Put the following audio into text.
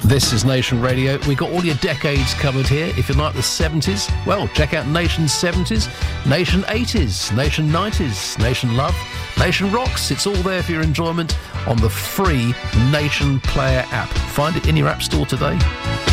This is Nation Radio. We got all your decades covered here. If you like the 70s, well, check out Nation 70s, Nation 80s, Nation 90s, Nation Love, Nation Rocks. It's all there for your enjoyment on the free Nation Player app. Find it in your app store today.